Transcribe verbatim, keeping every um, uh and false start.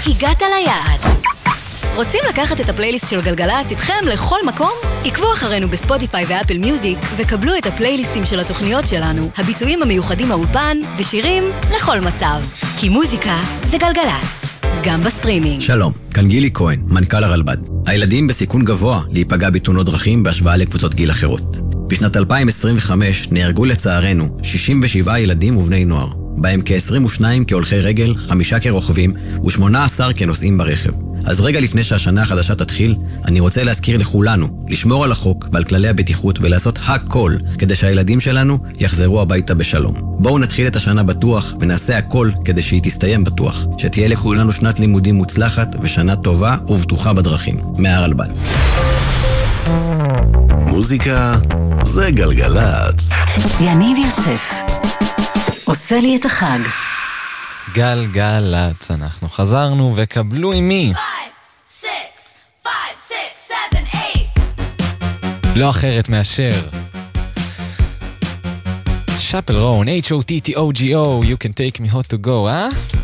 הגעת ליעד. רוצים לקחת את הפלייליסט של גלגלצ איתכם לכל מקום? עקבו אחרינו בספוטיפיי ואפל מיוזיק וקבלו את הפלייליסטים של התוכניות שלנו, הביצועים המיוחדים מהאולפן ושירים לכל מצב. כי מוזיקה זה גלגלצ, גם בסטרימינג. שלום, כאן גילי כהן, מנכ"ל הרלב"ד. הילדים בסיכון גבוה להיפגע בתאונות דרכים בהשוואה לקבוצות גיל אחרות. בשנת אלפיים עשרים וחמש נהרגו לצערנו שישים ושבעה ילדים ובני נוער, בהם כ-עשרים ושניים כהולכי רגל, חמישה כרוכבים ו-שמונה עשר כנוסעים ברכב. אז רגע לפני שהשנה החדשה תתחיל, אני רוצה להזכיר לכולנו לשמור על החוק ועל כללי הבטיחות ולעשות הכל כדי שהילדים שלנו יחזרו הביתה בשלום. בואו נתחיל את השנה בטוח ונעשה הכל כדי שהיא תסתיים בטוח. שתהיה לכולנו שנת לימודים מוצלחת ושנה טובה ובטוחה בדרכים. מהרלב"ד. מוזיקה זה גלגלצ. יניב יוסף עושה לי את החג. גלגלצ, אנחנו חזרנו וקבלו עם מי? לא אחרת מאשר שפל רון, H O T T O G O, You can take me hot to go, אה?